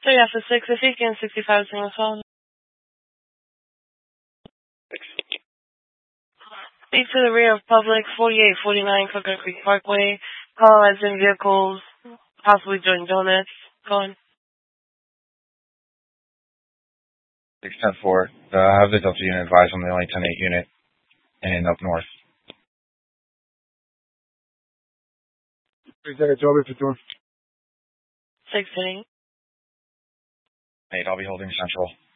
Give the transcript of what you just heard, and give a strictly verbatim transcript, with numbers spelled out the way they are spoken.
So yeah, for six, if you can sixty-five single phone. Speak to the rear of Public, forty-eight forty-nine Coconut Creek Parkway. Call as in vehicles, possibly joint donuts. Go on. six ten four. Uh, I have the Delta unit advised on the only ten eight unit and up north. six ten eight. eight, I'll be holding central.